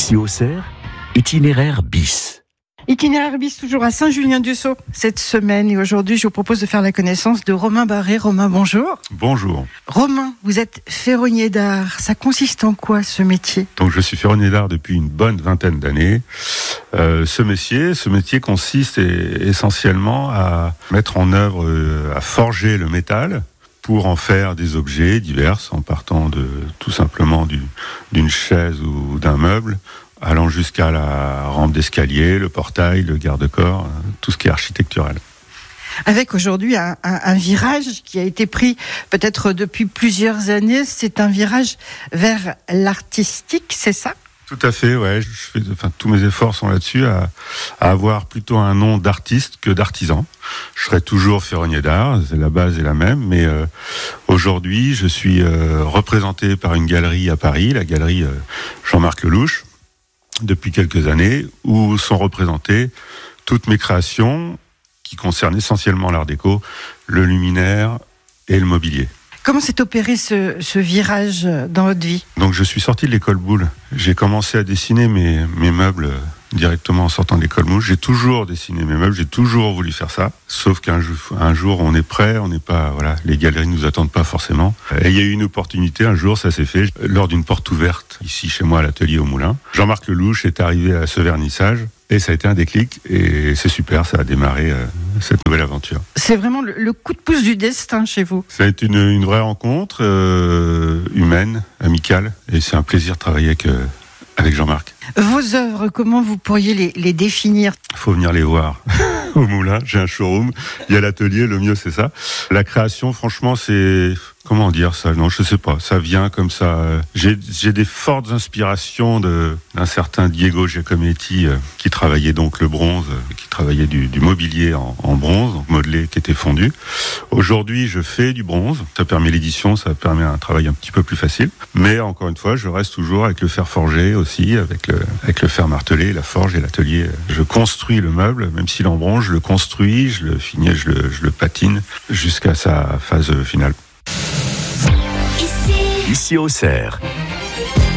Ici Auxerre, itinéraire bis. Itinéraire bis toujours à Saint-Julien-du-Sault cette semaine, et aujourd'hui je vous propose de faire la connaissance de Romain Barré. Romain, bonjour. Bonjour. Romain, vous êtes ferronnier d'art. Ça consiste en quoi ce métier ? Donc je suis ferronnier d'art depuis une bonne vingtaine d'années. Ce métier consiste essentiellement à mettre en œuvre, à forger le métal pour en faire des objets divers, en partant tout simplement d'une chaise ou d'un meuble, allant jusqu'à la rampe d'escalier, le portail, le garde-corps, tout ce qui est architectural. Avec aujourd'hui un virage qui a été pris peut-être depuis plusieurs années, c'est un virage vers l'artistique, c'est ça ? Tout à fait, ouais. Tous mes efforts sont là-dessus, à avoir plutôt un nom d'artiste que d'artisan. Je serai toujours ferronnier d'art, la base est la même, mais aujourd'hui, je suis représenté par une galerie à Paris, la galerie Jean-Marc Lelouch, depuis quelques années, où sont représentées toutes mes créations qui concernent essentiellement l'art déco, le luminaire et le mobilier. Comment s'est opéré ce virage dans votre vie ? Donc je suis sorti de l'école Boulle. J'ai commencé à dessiner mes meubles directement en sortant de l'école Boulle. J'ai toujours dessiné mes meubles, j'ai toujours voulu faire ça. Sauf qu'un jour on est prêt, on n'est pas, voilà, les galeries nous attendent pas forcément. Et il y a eu une opportunité, un jour ça s'est fait, lors d'une porte ouverte, ici chez moi à l'atelier au Moulin. Jean-Marc Lelouch est arrivé à ce vernissage. Et ça a été un déclic, et c'est super, ça a démarré cette nouvelle aventure. C'est vraiment le coup de pouce du destin chez vous. Ça a été une vraie rencontre humaine, amicale, et c'est un plaisir de travailler avec Jean-Marc. Vos œuvres, comment vous pourriez les définir ? Il faut venir les voir au Moulin, j'ai un showroom, il y a l'atelier, le mieux c'est ça. La création, franchement, c'est... Comment dire ça ? Non, je sais pas. Ça vient comme ça. J'ai des fortes inspirations d'un certain Diego Giacometti qui travaillait donc le bronze, qui travaillait du mobilier en bronze, donc modelé, qui était fondu. Aujourd'hui, je fais du bronze. Ça permet l'édition, ça permet un travail un petit peu plus facile. Mais encore une fois, je reste toujours avec le fer forgé aussi, avec le fer martelé, la forge et l'atelier. Je construis le meuble, même s'il est en bronze, je le construis, je le finis, je le patine jusqu'à sa phase finale. Ici Auxerre.